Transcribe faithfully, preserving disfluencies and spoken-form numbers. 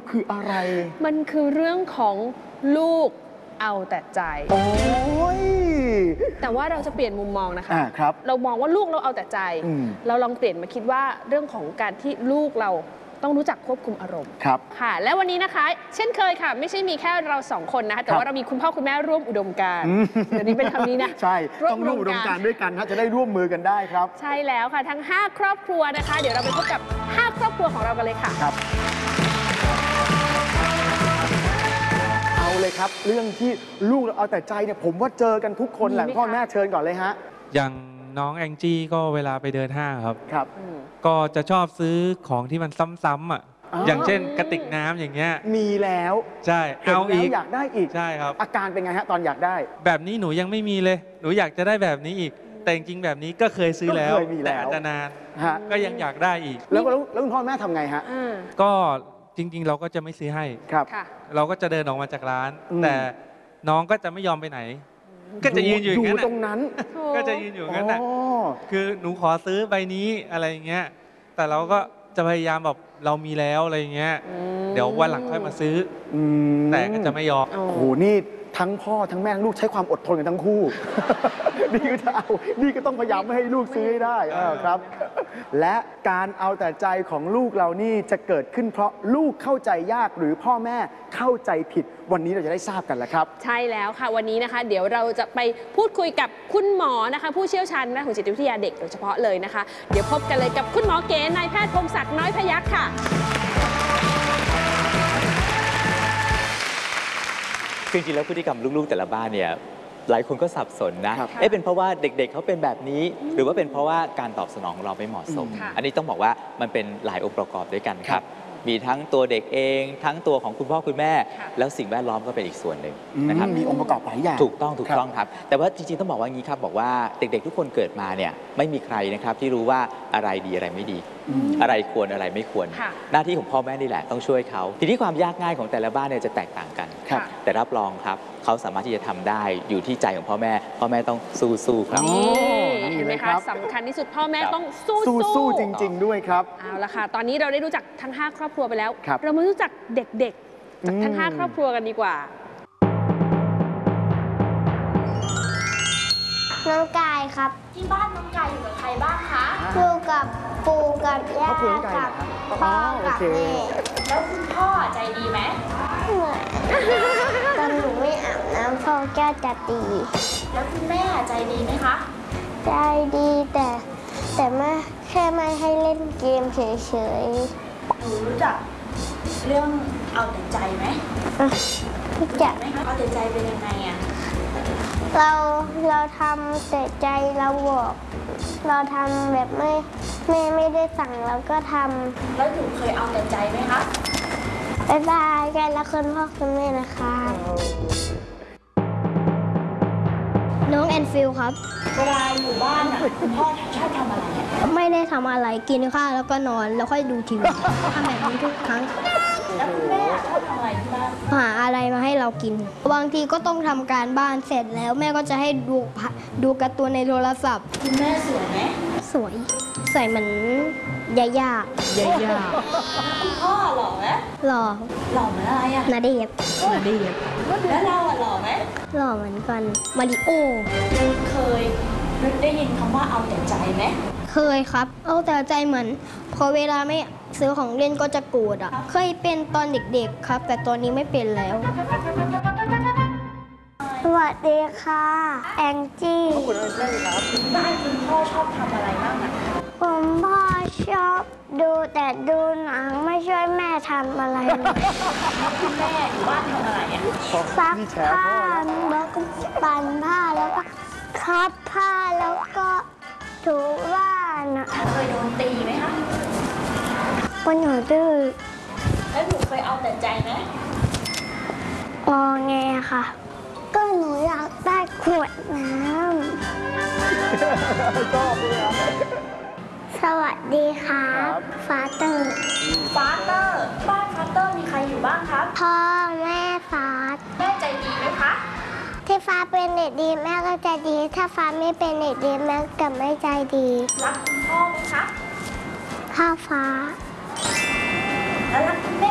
คืออะไรมันคือเรื่องของลูกเอาแต่ใจโอ้ยแต่ว่าเราจะเปลี่ยนมุมมองนะคะครับเรามองว่าลูกเราเอาแต่ใจเราลองเปลี่ยนมาคิดว่าเรื่องของการที่ลูกเราต้องรู้จักควบคุมอารมณ์ครับค่ะและวันนี้นะคะเช่นเคยค่ะไม่ใช่มีแค่เราสองคนนะคะแต่ว่าเรามีคุณพ่อคุณแม่ร่วมอุดมการณ์เดี๋ยวนี้เป็นคำนี้นะใช่ต้องร่วมอุดมการณ์ด้วยกันจะได้ร่วมมือกันได้ครับใช่แล้วค่ะทั้งห้าครอบครัวนะคะเดี๋ยวเราไปพบกับห้าครอบครัวของเรากันเลยค่ะครับเอาเลยครับเรื่องที่ลูกเราเอาแต่ใจเนี่ยผมว่าเจอกันทุกคนแหละพ่อแม่เชิญก่อนเลยฮะอย่างน้องแองจี้ก็เวลาไปเดินห้างครับครับก็จะชอบซื้อของที่มันซ้ำๆอ่ะอย่างเช่นกระติกน้ำอย่างเงี้ยมีแล้วใช่เอาอีกอยากได้อีกใช่ครับอาการเป็นไงฮะตอนอยากได้แบบนี้หนูยังไม่มีเลยหนูอยากจะได้แบบนี้อีกแต่จริงๆแบบนี้ก็เคยซื้อแล้วแต่อาจจะนานก็ยังอยากได้อีกแล้วแล้วคุณพ่อแม่ทำไงฮะก็จริงๆเราก็จะไม่ซื้อให้ครับเราก็จะเดินออกมาจากร้านแต่น้องก็จะไม่ยอมไปไหนก็จะยืนอยู่อย่างนั้นตรงนั้นก็จะยืนอยู่อย่างนั้นน่ะคือหนูขอซื้อใบนี้อะไรอย่างเงี้ยแต่เราก็จะพยายามแบบเรามีแล้วอะไรอย่างเงี้ยเดี๋ยววันหลังค่อยมาซื้อแต่ก็จะไม่ยอมโอ้โหนี่ทั้งพ่อทั้งแม่ลูกใช้ความอดทนกันทั้งคู่นี่ก็จะเอานี่ก็ต้องพยายามไม่ให้ลูกซื้อให้ได้ครับและการเอาแต่ใจของลูกเรานี่จะเกิดขึ้นเพราะลูกเข้าใจยากหรือพ่อแม่เข้าใจผิดวันนี้เราจะได้ทราบกันแล้วครับใช่แล้วค่ะวันนี้นะคะเดี๋ยวเราจะไปพูดคุยกับคุณหมอนะคะผู้เชี่ยวชาญด้านของจิตวิทยาเด็กโดยเฉพาะเลยนะคะเดี๋ยวพบกันเลยกับคุณหมอเก๋นายแพทย์พงศักดิ์น้อยพยัคฆ์ค่ะจริงๆแล้วพฤติกรรมลูกๆแต่ละบ้านเนี่ยหลายคนก็สับสนนะเอ๊ะเป็นเพราะว่าเด็กๆเขาเป็นแบบนี้หรือว่าเป็นเพราะว่าการตอบสนองของเราไม่เหมาะสมอันนี้ต้องบอกว่ามันเป็นหลายองค์ประกอบด้วยกันครับมีทั้งตัวเด็กเองทั้งตัวของคุณพ่อคุณแม่แล้วสิ่งแวดล้อมก็เป็นอีกส่วนหนึ่งนะครับมีองค์ประกอบหลายอย่างถูกต้องถูกต้องครับแต่ว่าจริงๆต้องบอกว่างี้ครับบอกว่าเด็กๆทุกคนเกิดมาเนี่ยไม่มีใครนะครับที่รู้ว่าอะไรดีอะไรไม่ดีอะไรควรอะไรไม่ควรหน้าที่ของพ่อแม่นี่แหละต้องช่วยเขาทีนี้ความยากง่ายของแต่ละบ้านเนี่ยจะแตกต่างกันแต่รับรองครับเขาสามารถที่จะทำได้อยู่ที่ใจของพ่อแม่พ่อแม่ต้องสู้ๆครับเห็นไหมคะสำคัญที่สุดพ่อแม่ต้องสู้สู้จริงๆด้วยครับเอาละค่ะตอนนี้เราได้รู้จักทั้งห้าครอบครัวไปแล้วเรามารู้จักเด็กๆจากทั้งห้าครอบครัวกันดีกว่าน้องกายครับที่บ้านน้องกายอยู่กับใครบ้างคะอยู่กับปู่กับย่ากับพ่อกับแม่แล้วคุณพ่อใจดีไหมตอนหนูไม่อาบน้ำพ่อแก้จะตีแล้วคุณแม่ใจดีไหมคะใจดีแต่แต่ไม่แค่ไม่ให้เล่นเกมเฉยๆหนูรู้จักเรื่องเอาแต่ใจไหมรู้จักไหมคะเอาแต่ใจเป็นยังไงอะเราเราทำแต่ใจเราบอกเราทำแบบไม่แม่ไม่ได้สั่งเราก็ทำแล้วหนูเคยเอาแต่ใจไหมคะบ๊ายบายกันแล้วคุณพ่อคุณแม่นะคะน้องแอนฟิลครับเวลาอยู่บ้านอ่ะคุณพ่อชอบทำอะไรไม่ได้ทำอะไรกินข้าวแล้วก็นอนแล้วค่อยดูทีวีทำแบบนี้ทุกครั้งแล้วคุณแม่ชอบทำอะไรที่บ้านหาอะไรมาให้เรากินบางทีก็ต้องทำการบ้านเสร็จแล้วแม่ก็จะให้ดูดูการ์ตูนในโทรศัพท์คุณแม่สวยไหมสวยใส่เหมือนยาย่ายาย่าคุณพ่อหล่อไหมหล่อหล่อเหมือนอะไรอะนาเดชนาเดชแล้วเราอะหล่อไหมหล่อเหมือนกันมาริโอเคยได้ยินคำว่าเอาแต่ใจไหมเคยครับเอาแต่ใจเหมือนพอเวลาไม่ซื้อของเล่นก็จะโกรธอ่ะเคยเป็นตอนเด็กๆครับแต่ตอนนี้ไม่เป็นแล้วสวัสดีค่ะแองจี้ขอบคุณแองจี้ครับบ้านคุณพ่อชอบทำอะไรบ้างอ่ะผมพ่อชอบดูแต่ดูหนังไม่ช่วยแม่ทำอะไรเลยคุณแม่อยู่บ้านทำอะไรอ่ะซักผ้าแล้วก็ปั่นผ้าแล้วก็คัดผ้าแล้วก็ถูบ้านอ่ะเคยโดนตีไหมคะวันหนูดื้อแล้วหนูเคยเอาแต่ใจไหมงอแงค่ะก็หนูอยากได้ขวดน้ำชอบเลยครับสวัสดีครับฟาเตอร์ฟาเตอร์บ้านฟาเตอร์มีใครอยู่บ้างครับพ่อแม่ฟาสแม่ใจดีไหมคะที่ฟ้าเป็นเด็กดีแม่ก็ใจดีถ้าฟ้าไม่เป็นเด็กดีแม่ก็ไม่ใจดีรักคุณพ่อไหมคะพ่อฟ้าแล้วรักคุณแม่